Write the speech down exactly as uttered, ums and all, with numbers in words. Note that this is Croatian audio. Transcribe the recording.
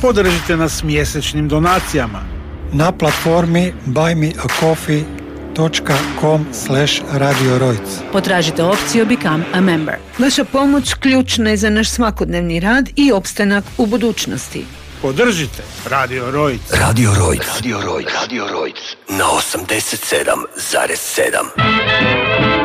Podržite nas mjesečnim donacijama na platformi buy me a coffee dot com slash radio rojc. Potražite opciju Become a Member. Vaša pomoć ključna je za naš svakodnevni rad i opstanak u budućnosti. Podržite Radio Rojc. Radio Rojc. Radio Rojc. Radio Rojc. Na osamdeset sedam zarez sedam.